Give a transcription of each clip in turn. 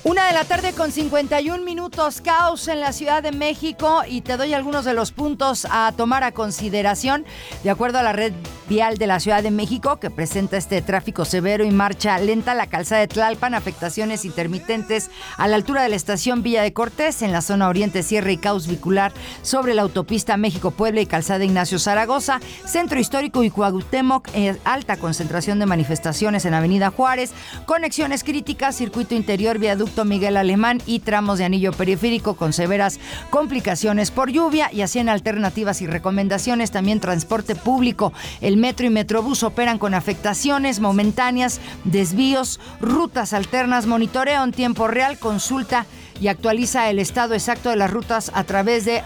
1:51 p.m, caos en la Ciudad de México, y te doy algunos de los puntos a tomar a consideración. De acuerdo a la red vial de la Ciudad de México, que presenta este tráfico severo y marcha lenta, la calzada de Tlalpan, afectaciones intermitentes a la altura de la estación Villa de Cortés, en la zona oriente cierre y caos vehicular sobre la autopista México-Puebla y calzada Ignacio Zaragoza, centro histórico y Cuauhtémoc, alta concentración de manifestaciones en Avenida Juárez, conexiones críticas, circuito interior, viaducto Miguel Alemán y tramos de anillo periférico con severas complicaciones por lluvia. Y así en alternativas y recomendaciones, también transporte público. El metro y metrobús operan con afectaciones momentáneas, desvíos, rutas alternas, monitoreo en tiempo real, consulta y actualiza el estado exacto de las rutas a través de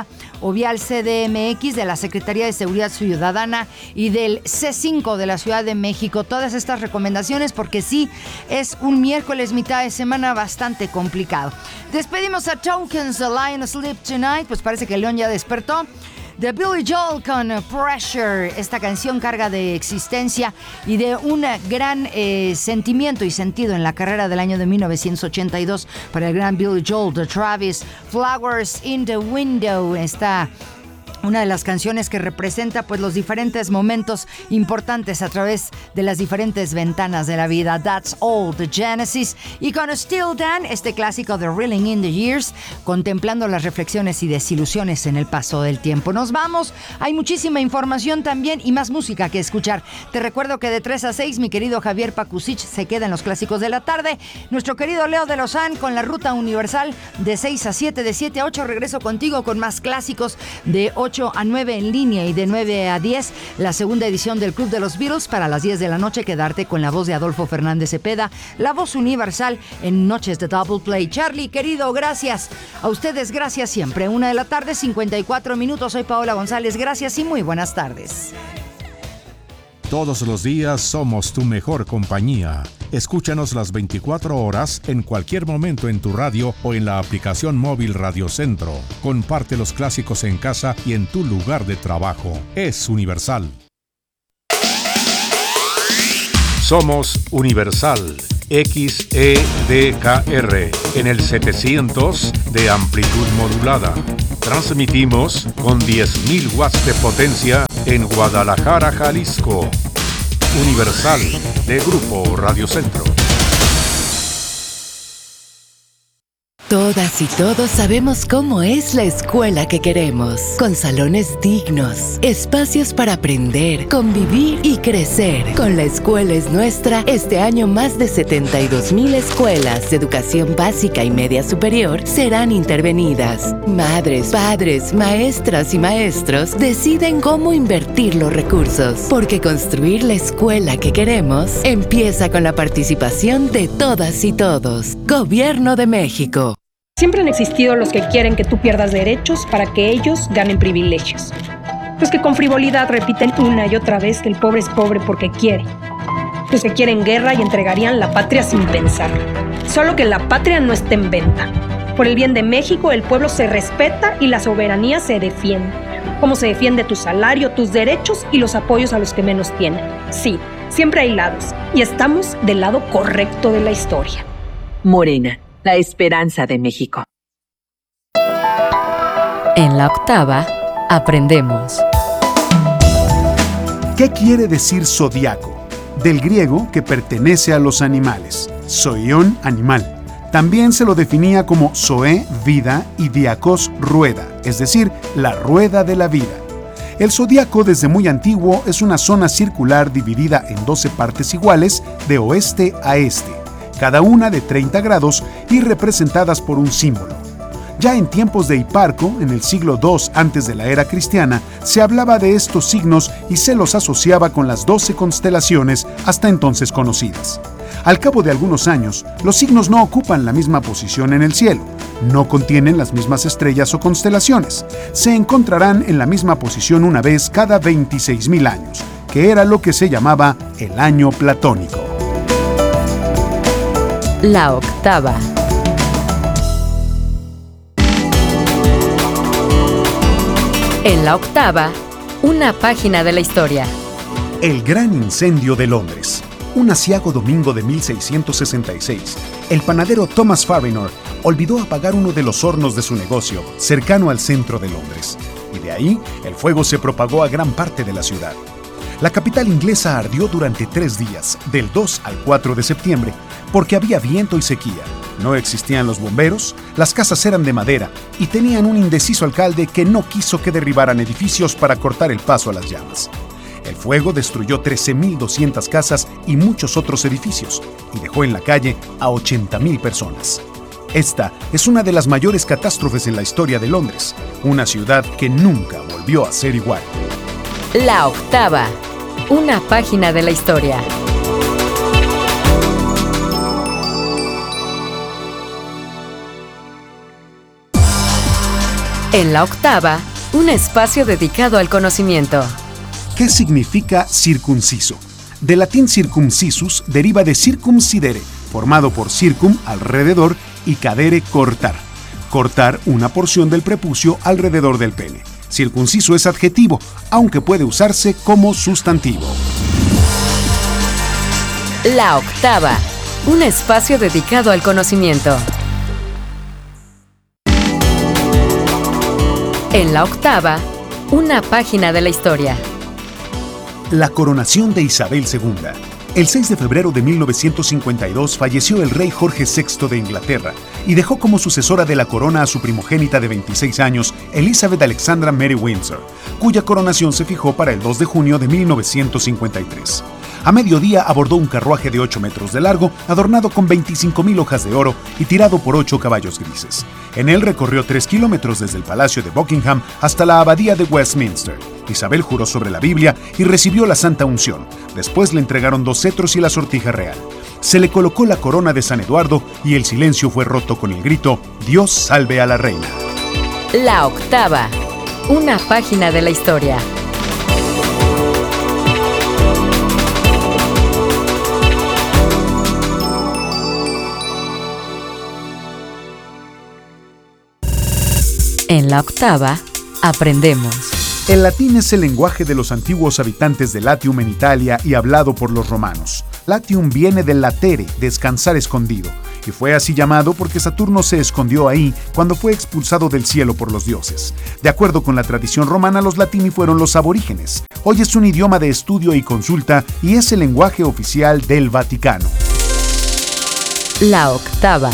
@ovialcdmx de la Secretaría de Seguridad Ciudadana y del C5 de la Ciudad de México. Todas estas recomendaciones porque sí, es un miércoles mitad de semana bastante complicado. Despedimos a Tokens, The Lion Sleep Tonight, pues parece que el león ya despertó. De Billy Joel con Pressure. Esta canción carga de existencia y de un gran sentimiento y sentido en la carrera del año de 1982 para el gran Billy Joel. De Travis, Flowers in the Window. Está una de las canciones que representa pues los diferentes momentos importantes a través de las diferentes ventanas de la vida. That's All, de Genesis. Y con Still Dan, este clásico de Reeling in the Years, contemplando las reflexiones y desilusiones en el paso del tiempo. Nos vamos, hay muchísima información también y más música que escuchar. Te recuerdo que de 3 a 6 mi querido Javier Pakusich se queda en los clásicos de la tarde. Nuestro querido Leo de Lozán con la Ruta Universal de 6 a 7, de 7 a 8 regreso contigo con más clásicos de 8 a 9 en línea y de 9 a 10 la segunda edición del Club de los Beatles. Para las 10 de la noche quedarte con la voz de Adolfo Fernández Cepeda, la voz universal en Noches de Double Play. Charlie, querido, gracias. A ustedes, gracias siempre. 1:54 p.m. Soy Paola González. Gracias y muy buenas tardes. Todos los días somos tu mejor compañía. Escúchanos las 24 horas en cualquier momento en tu radio o en la aplicación móvil Radio Centro. Comparte los clásicos en casa y en tu lugar de trabajo. Es Universal. Somos Universal XEDKR en el 700 de amplitud modulada. Transmitimos con 10.000 watts de potencia en Guadalajara, Jalisco. Universal, de Grupo Radio Centro. Todas y todos sabemos cómo es la escuela que queremos, con salones dignos, espacios para aprender, convivir y crecer. Con La Escuela es Nuestra, este año más de 72,000 escuelas de educación básica y media superior serán intervenidas. Madres, padres, maestras y maestros deciden cómo invertir los recursos, porque construir la escuela que queremos empieza con la participación de todas y todos. Gobierno de México. Siempre han existido los que quieren que tú pierdas derechos para que ellos ganen privilegios. Los que con frivolidad repiten una y otra vez que el pobre es pobre porque quiere. Los que quieren guerra y entregarían la patria sin pensarlo. Solo que la patria no está en venta. Por el bien de México, el pueblo se respeta y la soberanía se defiende. Como se defiende tu salario, tus derechos y los apoyos a los que menos tienen. Sí, siempre hay lados. Y estamos del lado correcto de la historia. Morena, la esperanza de México. En la octava, aprendemos. ¿Qué quiere decir zodiaco? Del griego, que pertenece a los animales. Zoion, animal. También se lo definía como zoe, vida, y diakos, rueda, es decir, la rueda de la vida. El zodiaco desde muy antiguo es una zona circular dividida en 12 partes iguales de oeste a este, cada una de 30 grados y representadas por un símbolo. Ya en tiempos de Hiparco, en el siglo II antes de la era cristiana, se hablaba de estos signos y se los asociaba con las 12 constelaciones hasta entonces conocidas. Al cabo de algunos años, los signos no ocupan la misma posición en el cielo, no contienen las mismas estrellas o constelaciones, se encontrarán en la misma posición una vez cada 26,000 años, que era lo que se llamaba el año platónico. La octava. En la octava, una página de la historia. El gran incendio de Londres. Un aciago domingo de 1666, el panadero Thomas Farrinor olvidó apagar uno de los hornos de su negocio, cercano al centro de Londres, y de ahí el fuego se propagó a gran parte de la ciudad. La capital inglesa ardió durante 3 días, del 2 al 4 de septiembre, porque había viento y sequía. No existían los bomberos, las casas eran de madera y tenían un indeciso alcalde que no quiso que derribaran edificios para cortar el paso a las llamas. El fuego destruyó 13.200 casas y muchos otros edificios y dejó en la calle a 80.000 personas. Esta es una de las mayores catástrofes en la historia de Londres, una ciudad que nunca volvió a ser igual. La octava, una página de la historia. En la octava, un espacio dedicado al conocimiento. ¿Qué significa circunciso? Del latín circumcisus deriva de circumcidere, formado por circum, alrededor, y cadere, cortar. Cortar una porción del prepucio alrededor del pene. Circunciso es adjetivo, aunque puede usarse como sustantivo. La octava, un espacio dedicado al conocimiento. En la octava, una página de la historia. La coronación de Isabel II. El 6 de febrero de 1952 falleció el rey Jorge VI de Inglaterra y dejó como sucesora de la corona a su primogénita de 26 años, Elizabeth Alexandra Mary Windsor, cuya coronación se fijó para el 2 de junio de 1953. A mediodía abordó un carruaje de 8 metros de largo, adornado con 25,000 hojas de oro y tirado por 8 caballos grises. En él recorrió 3 kilómetros desde el Palacio de Buckingham hasta la Abadía de Westminster. Isabel juró sobre la Biblia y recibió la Santa Unción. Después le entregaron 2 cetros y la sortija real. Se le colocó la corona de San Eduardo y el silencio fue roto con el grito: «Dios salve a la reina». La octava, una página de la historia. En la octava, aprendemos. El latín es el lenguaje de los antiguos habitantes de Latium en Italia y hablado por los romanos. Latium viene del latere, descansar escondido, y fue así llamado porque Saturno se escondió ahí cuando fue expulsado del cielo por los dioses. De acuerdo con la tradición romana, los latini fueron los aborígenes. Hoy es un idioma de estudio y consulta y es el lenguaje oficial del Vaticano. La octava.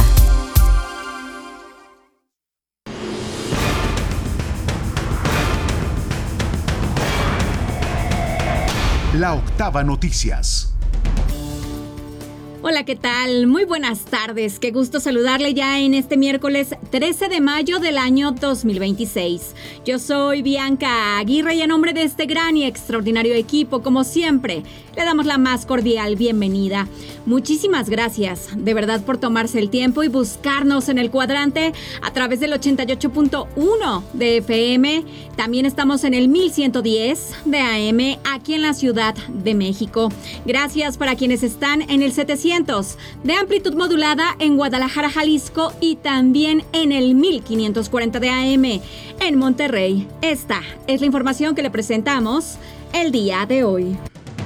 La octava noticias. Hola, ¿qué tal? Muy buenas tardes. Qué gusto saludarle ya en este miércoles 13 de mayo del año 2026. Yo soy Bianca Aguirre y en nombre de este gran y extraordinario equipo, como siempre, le damos la más cordial bienvenida. Muchísimas gracias, de verdad, por tomarse el tiempo y buscarnos en el cuadrante a través del 88.1 de FM. También estamos en el 1110 de AM aquí en la Ciudad de México. Gracias para quienes están en el 700 de amplitud modulada en Guadalajara, Jalisco, y también en el 1540 de AM en Monterrey. Esta es la información que le presentamos el día de hoy.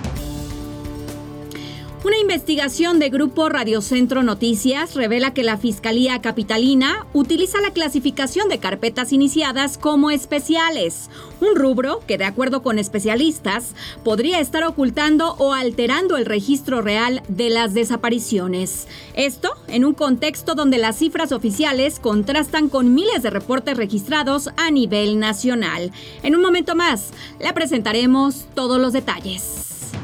Una investigación de Grupo Radio Centro Noticias revela que la Fiscalía Capitalina utiliza la clasificación de carpetas iniciadas como especiales, un rubro que, de acuerdo con especialistas, podría estar ocultando o alterando el registro real de las desapariciones. Esto en un contexto donde las cifras oficiales contrastan con miles de reportes registrados a nivel nacional. En un momento más, le presentaremos todos los detalles.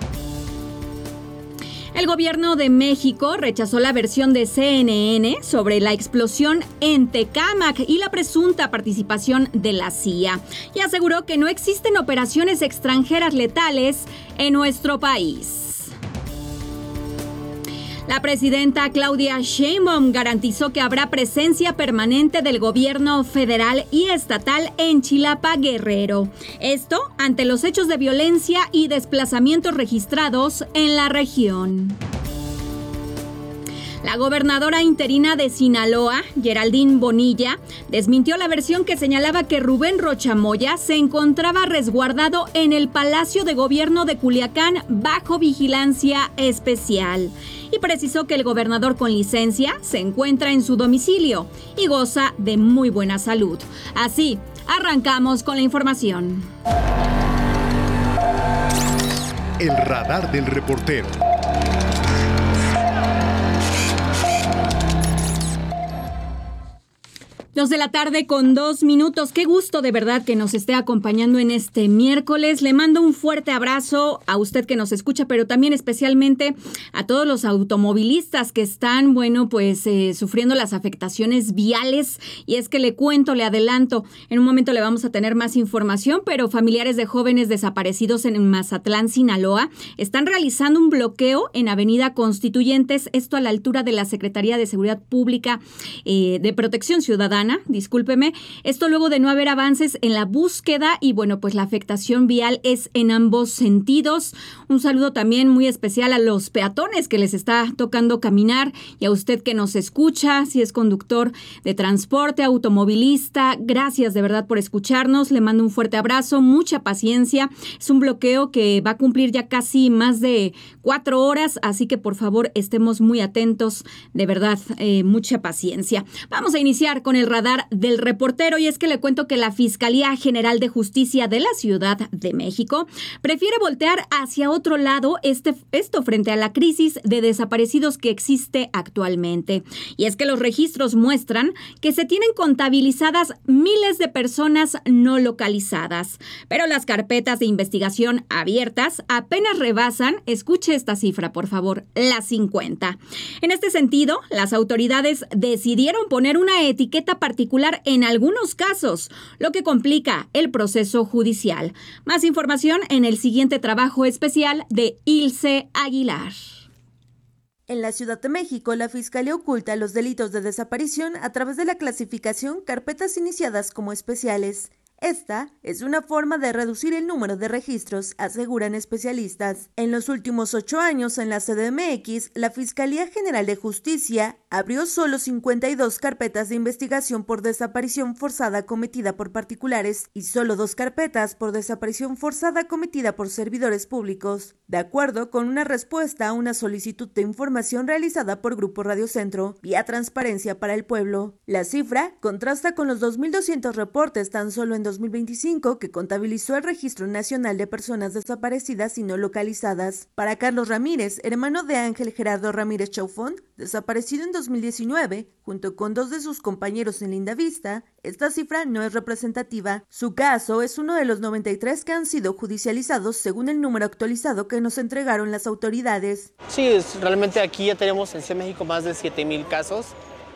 El gobierno de México rechazó la versión de CNN sobre la explosión en Tecámac y la presunta participación de la CIA y aseguró que no existen operaciones extranjeras letales en nuestro país. La presidenta Claudia Sheinbaum garantizó que habrá presencia permanente del gobierno federal y estatal en Chilapa, Guerrero. Esto ante los hechos de violencia y desplazamientos registrados en la región. La gobernadora interina de Sinaloa, Geraldine Bonilla, desmintió la versión que señalaba que Rubén Rocha Moya se encontraba resguardado en el Palacio de Gobierno de Culiacán bajo vigilancia especial. Y precisó que el gobernador con licencia se encuentra en su domicilio y goza de muy buena salud. Así, arrancamos con la información. El radar del reportero. 2:02 p.m. Qué gusto de verdad que nos esté acompañando en este miércoles. Le mando un fuerte abrazo a usted que nos escucha, pero también especialmente a todos los automovilistas que están, sufriendo las afectaciones viales. Y es que le adelanto, en un momento le vamos a tener más información, pero familiares de jóvenes desaparecidos en Mazatlán, Sinaloa, están realizando un bloqueo en Avenida Constituyentes, esto a la altura de la Secretaría de Seguridad Pública de Protección Ciudadana. Discúlpeme, esto luego de no haber avances en la búsqueda y la afectación vial es en ambos sentidos. Un saludo también muy especial a los peatones que les está tocando caminar y a usted que nos escucha, si es conductor de transporte, automovilista, gracias de verdad por escucharnos, le mando un fuerte abrazo, mucha paciencia, es un bloqueo que va a cumplir ya casi más de 4 horas, así que por favor estemos muy atentos, de verdad, mucha paciencia. Vamos a iniciar con el radar del reportero y es que le cuento que la Fiscalía General de Justicia de la Ciudad de México prefiere voltear hacia otro lado esto frente a la crisis de desaparecidos que existe actualmente. Y es que los registros muestran que se tienen contabilizadas miles de personas no localizadas, pero las carpetas de investigación abiertas apenas rebasan, escuche esta cifra por favor, las 50. En este sentido, las autoridades decidieron poner una etiqueta particular en algunos casos, lo que complica el proceso judicial. Más información en el siguiente trabajo especial de Ilse Aguilar. En la Ciudad de México, la Fiscalía oculta los delitos de desaparición a través de la clasificación carpetas iniciadas como especiales. Esta es una forma de reducir el número de registros, aseguran especialistas. En los últimos 8 años en la CDMX, la Fiscalía General de Justicia abrió solo 52 carpetas de investigación por desaparición forzada cometida por particulares y solo 2 carpetas por desaparición forzada cometida por servidores públicos, de acuerdo con una respuesta a una solicitud de información realizada por Grupo Radio Centro vía Transparencia para el Pueblo. La cifra contrasta con los 2.200 reportes tan solo en 2025 que contabilizó el Registro Nacional de Personas Desaparecidas y No Localizadas. Para Carlos Ramírez, hermano de Ángel Gerardo Ramírez Chaufón, desaparecido en 2019, junto con 2 de sus compañeros en Lindavista, esta cifra no es representativa. Su caso es uno de los 93 que han sido judicializados según el número actualizado que nos entregaron las autoridades. Sí, realmente aquí ya tenemos en Ciudad de México más de 7,000 casos.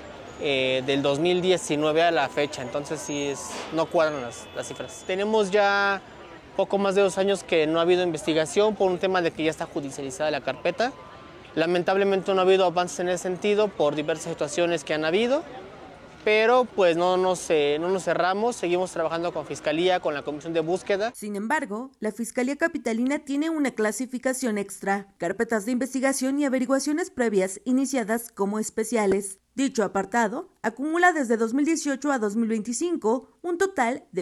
Del 2019 a la fecha, entonces sí no cuadran las cifras. Tenemos ya poco más de 2 años que no ha habido investigación por un tema de que ya está judicializada la carpeta. Lamentablemente no ha habido avances en ese sentido por diversas situaciones que han habido, pero pues no nos cerramos, seguimos trabajando con Fiscalía, con la Comisión de Búsqueda. Sin embargo, la Fiscalía Capitalina tiene una clasificación extra, carpetas de investigación y averiguaciones previas iniciadas como especiales. Dicho apartado acumula desde 2018 a 2025 un total de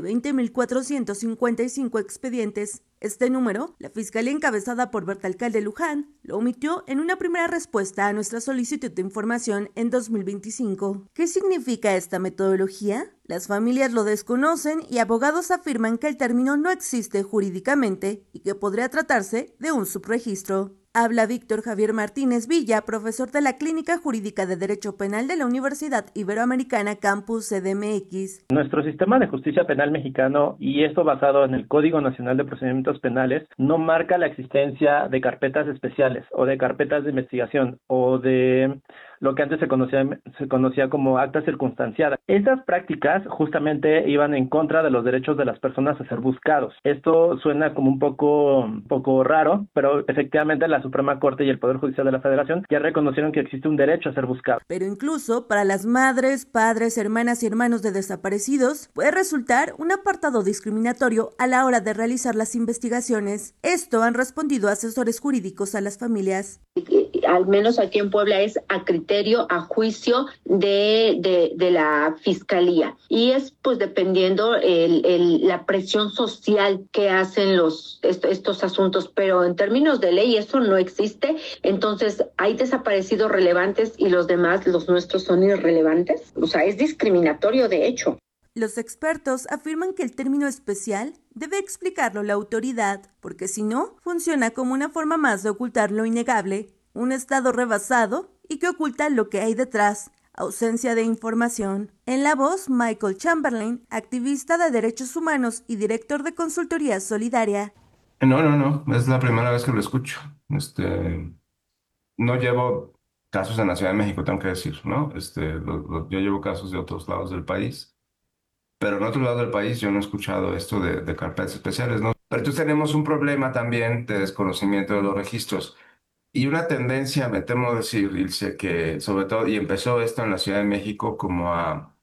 20.455 expedientes. Este número, la Fiscalía encabezada por Berta Alcalde Luján, lo omitió en una primera respuesta a nuestra solicitud de información en 2025. ¿Qué significa esta metodología? Las familias lo desconocen y abogados afirman que el término no existe jurídicamente y que podría tratarse de un subregistro. Habla Víctor Javier Martínez Villa, profesor de la Clínica Jurídica de Derecho Penal de la Universidad Iberoamericana Campus CDMX. Nuestro sistema de justicia penal mexicano, y esto basado en el Código Nacional de Procedimientos Penales, no marca la existencia de carpetas especiales o de carpetas de investigación o de lo que antes se conocía como acta circunstanciada. Estas prácticas justamente iban en contra de los derechos de las personas a ser buscados. Esto suena como un poco raro, pero efectivamente la Suprema Corte y el Poder Judicial de la Federación ya reconocieron que existe un derecho a ser buscado. Pero incluso para las madres, padres, hermanas y hermanos de desaparecidos puede resultar un apartado discriminatorio a la hora de realizar las investigaciones. Esto han respondido asesores jurídicos a las familias. al menos aquí en Puebla, es a criterio, a juicio de la Fiscalía. Y es pues dependiendo la presión social que hacen estos asuntos, pero en términos de ley eso no existe. Entonces hay desaparecidos relevantes y los demás, los nuestros, son irrelevantes. O sea, es discriminatorio de hecho. Los expertos afirman que el término especial debe explicarlo la autoridad, porque si no, funciona como una forma más de ocultar lo innegable, un estado rebasado y que oculta lo que hay detrás, ausencia de información. En La Voz, Michael Chamberlain, activista de derechos humanos y director de consultoría solidaria. No, es la primera vez que lo escucho. No llevo casos en la Ciudad de México, tengo que decir, ¿no? Yo llevo casos de otros lados del país. Pero en otro lado del país yo no he escuchado esto de carpetas especiales, ¿no? Pero entonces tenemos un problema también de desconocimiento de los registros. Y una tendencia, me temo decir, Ilse, que sobre todo, y empezó esto en la Ciudad de México, como a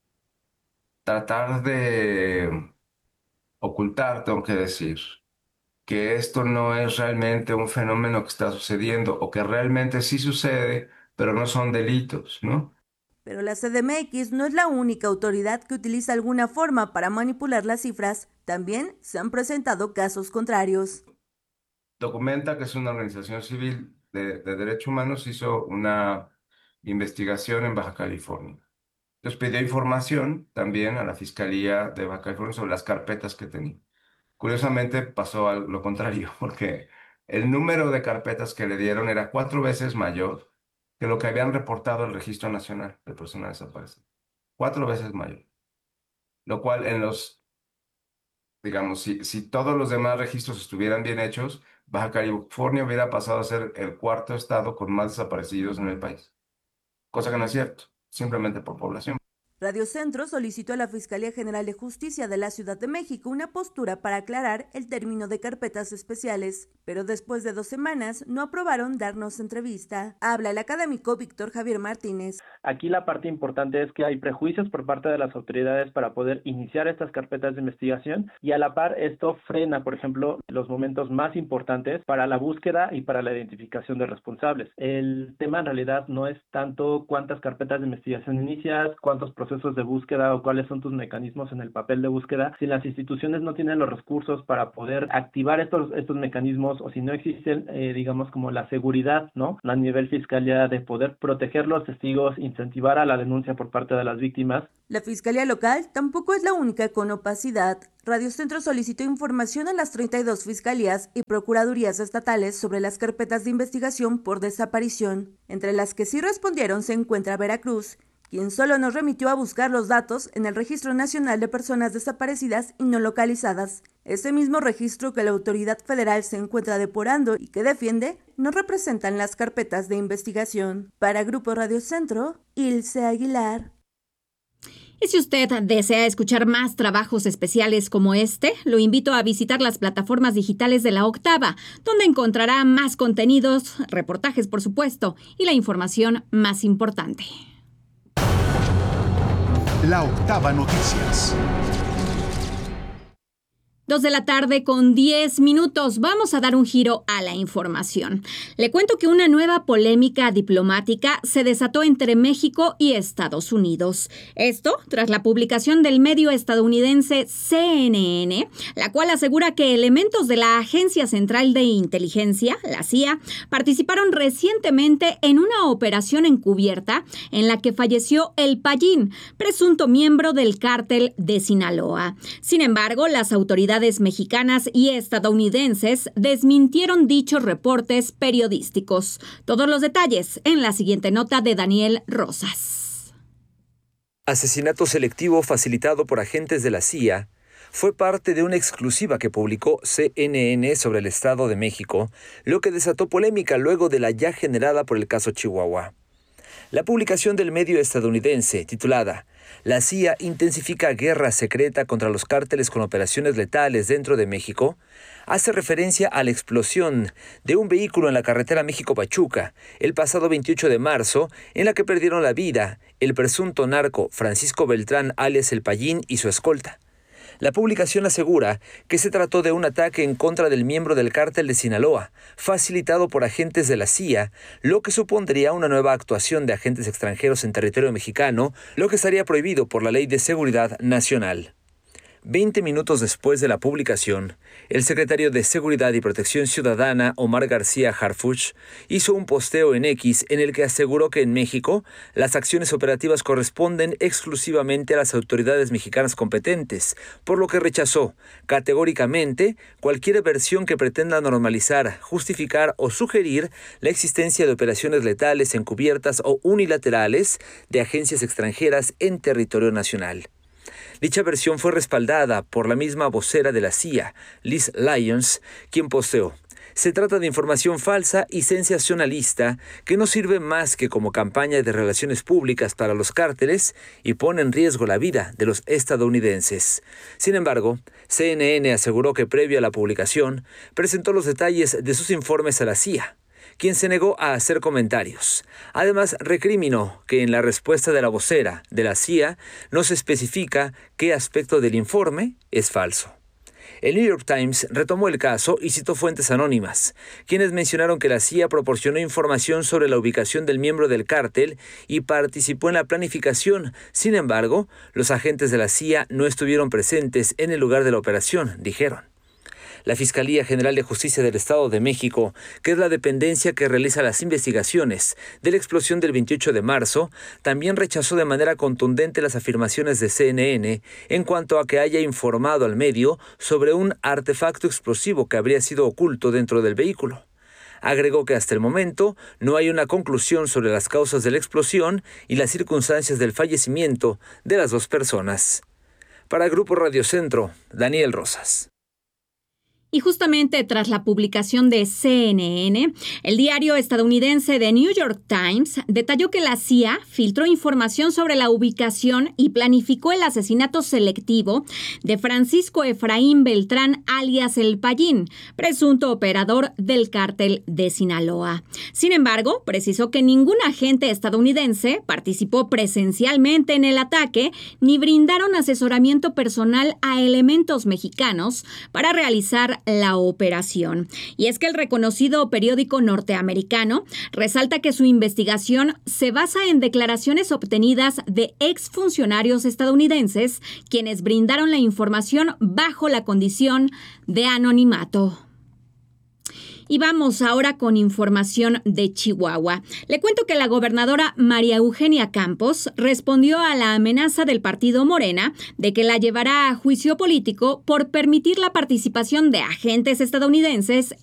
tratar de ocultar, tengo que decir, que esto no es realmente un fenómeno que está sucediendo, o que realmente sí sucede, pero no son delitos, ¿no? Pero la CDMX no es la única autoridad que utiliza alguna forma para manipular las cifras. También se han presentado casos contrarios. Documenta, que es una organización civil de derechos humanos, hizo una investigación en Baja California. Entonces pidió información también a la Fiscalía de Baja California sobre las carpetas que tenía. Curiosamente pasó lo contrario, porque el número de carpetas que le dieron era 4 veces mayor que lo que habían reportado el Registro Nacional de Personas Desaparecidas. 4 veces mayor. Lo cual digamos, si todos los demás registros estuvieran bien hechos, Baja California hubiera pasado a ser el 4º estado con más desaparecidos en el país. Cosa que no es cierto, simplemente por población. Radio Centro solicitó a la Fiscalía General de Justicia de la Ciudad de México una postura para aclarar el término de carpetas especiales, pero después de 2 semanas no aprobaron darnos entrevista. Habla el académico Víctor Javier Martínez. Aquí la parte importante es que hay prejuicios por parte de las autoridades para poder iniciar estas carpetas de investigación, y a la par esto frena, por ejemplo, los momentos más importantes para la búsqueda y para la identificación de responsables. El tema en realidad no es tanto cuántas carpetas de investigación inicias, cuántos procesos de búsqueda o cuáles son tus mecanismos en el papel de búsqueda. Si las instituciones no tienen los recursos para poder activar estos mecanismos, o si no existen, digamos, como la seguridad, ¿no?, a nivel fiscalía de poder proteger los testigos, incentivar a la denuncia por parte de las víctimas. La Fiscalía Local tampoco es la única con opacidad. Radio Centro solicitó información a las 32 fiscalías y procuradurías estatales sobre las carpetas de investigación por desaparición. Entre las que sí respondieron se encuentra Veracruz, quien solo nos remitió a buscar los datos en el Registro Nacional de Personas Desaparecidas y No Localizadas. Ese mismo registro que la autoridad federal se encuentra depurando y que defiende no representan las carpetas de investigación. Para Grupo Radio Centro, Ilse Aguilar. Y si usted desea escuchar más trabajos especiales como este, lo invito a visitar las plataformas digitales de La Octava, donde encontrará más contenidos, reportajes por supuesto, y la información más importante. La Octava Noticias. 2:10 p.m. Vamos a dar un giro a la información. Le cuento que una nueva polémica diplomática se desató entre México y Estados Unidos. Esto tras la publicación del medio estadounidense CNN, la cual asegura que elementos de la Agencia Central de Inteligencia, la CIA, participaron recientemente en una operación encubierta en la que falleció El Payín, presunto miembro del cártel de Sinaloa. Sin embargo, las autoridades mexicanas y estadounidenses desmintieron dichos reportes periodísticos. Todos los detalles en la siguiente nota de Daniel Rosas. Asesinato selectivo facilitado por agentes de la CIA fue parte de una exclusiva que publicó CNN sobre el Estado de México, lo que desató polémica luego de la ya generada por el caso Chihuahua. La publicación del medio estadounidense, titulada «La CIA intensifica guerra secreta contra los cárteles con operaciones letales dentro de México», hace referencia a la explosión de un vehículo en la carretera México-Pachuca el pasado 28 de marzo, en la que perdieron la vida el presunto narco Francisco Beltrán alias El Payín y su escolta. La publicación asegura que se trató de un ataque en contra del miembro del cártel de Sinaloa, facilitado por agentes de la CIA, lo que supondría una nueva actuación de agentes extranjeros en territorio mexicano, lo que estaría prohibido por la Ley de Seguridad Nacional. 20 minutos después de la publicación, el secretario de Seguridad y Protección Ciudadana, Omar García Harfuch, hizo un posteo en X en el que aseguró que en México las acciones operativas corresponden exclusivamente a las autoridades mexicanas competentes, por lo que rechazó categóricamente cualquier versión que pretenda normalizar, justificar o sugerir la existencia de operaciones letales encubiertas o unilaterales de agencias extranjeras en territorio nacional. Dicha versión fue respaldada por la misma vocera de la CIA, Liz Lyons, quien posteó: "Se trata de información falsa y sensacionalista que no sirve más que como campaña de relaciones públicas para los cárteles y pone en riesgo la vida de los estadounidenses". Sin embargo, CNN aseguró que previo a la publicación presentó los detalles de sus informes a la CIA, quien se negó a hacer comentarios. Además, recriminó que en la respuesta de la vocera de la CIA no se especifica qué aspecto del informe es falso. El New York Times retomó el caso y citó fuentes anónimas, quienes mencionaron que la CIA proporcionó información sobre la ubicación del miembro del cártel y participó en la planificación. Sin embargo, los agentes de la CIA no estuvieron presentes en el lugar de la operación, dijeron. La Fiscalía General de Justicia del Estado de México, que es la dependencia que realiza las investigaciones de la explosión del 28 de marzo, también rechazó de manera contundente las afirmaciones de CNN en cuanto a que haya informado al medio sobre un artefacto explosivo que habría sido oculto dentro del vehículo. Agregó que hasta el momento no hay una conclusión sobre las causas de la explosión y las circunstancias del fallecimiento de las dos personas. Para Grupo Radio Centro, Daniel Rosas. Y justamente tras la publicación de CNN, el diario estadounidense The New York Times detalló que la CIA filtró información sobre la ubicación y planificó el asesinato selectivo de Francisco Efraín Beltrán, alias El Payín, presunto operador del cártel de Sinaloa. Sin embargo, precisó que ningún agente estadounidense participó presencialmente en el ataque ni brindaron asesoramiento personal a elementos mexicanos para realizar la operación. Y es que el reconocido periódico norteamericano resalta que su investigación se basa en declaraciones obtenidas de exfuncionarios estadounidenses, quienes brindaron la información bajo la condición de anonimato. Y vamos ahora con información de Chihuahua. Le cuento que la gobernadora María Eugenia Campos respondió a la amenaza del partido Morena de que la llevará a juicio político por permitir la participación de agentes estadounidenses